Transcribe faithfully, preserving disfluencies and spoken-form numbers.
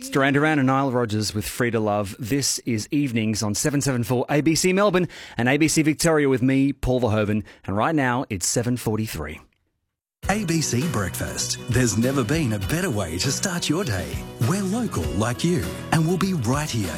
It's Duran Duran and Nile Rodgers with Free to Love. This is Evenings on seven seventy-four A B C Melbourne and A B C Victoria with me, Paul Verhoeven. And right now, it's seven forty-three. A B C Breakfast. There's never been a better way to start your day. We're local like you, and we'll be right here